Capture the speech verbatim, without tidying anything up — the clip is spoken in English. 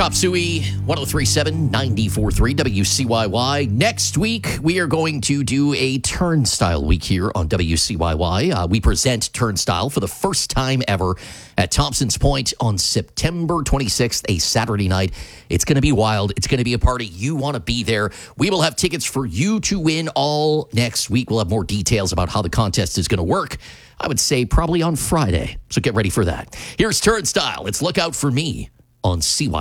Chop Suey, one oh three point seven, ninety-four point three W C Y Y. Next week, we are going to do a Turnstile week here on W C Y Y. Uh, we present Turnstile for the first time ever at Thompson's Point on September twenty-sixth, a Saturday night. It's going to be wild. It's going to be a party. You want to be there. We will have tickets for you to win all next week. We'll have more details about how the contest is going to work. I would say probably on Friday. So get ready for that. Here's Turnstile. It's Look Out For Me on C Y Y.